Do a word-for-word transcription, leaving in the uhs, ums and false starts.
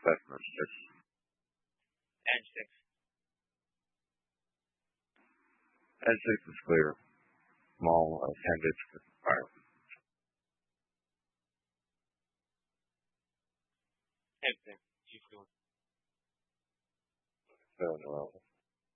Cessna six. Edge six. Edge six is clear. Small uh, ten bits fire. Edge six. Chief Lord. Seven well.